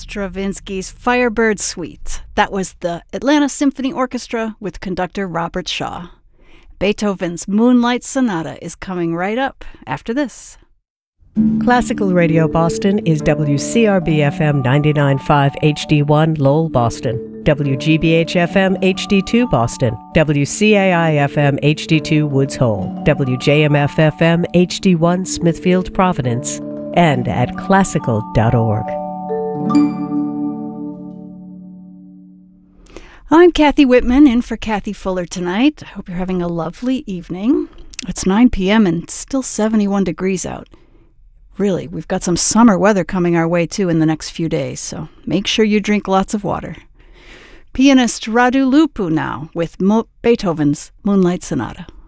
Stravinsky's Firebird Suite. That was the Atlanta Symphony Orchestra with conductor Robert Shaw. Beethoven's Moonlight Sonata is coming right up after this. Classical Radio Boston is WCRB-FM 99.5 HD1 Lowell, Boston, WGBH-FM HD2 Boston, WCAI-FM HD2 Woods Hole, WJMF-FM HD1 Smithfield, Providence, and at classical.org. I'm Kathy Whitman, in for Kathy Fuller tonight. I hope you're having a lovely evening. It's 9 p.m. and still 71 degrees out. Really, we've got some summer weather coming our way, too, in the next few days, so make sure you drink lots of water. Pianist Radu Lupu now with Beethoven's Moonlight Sonata.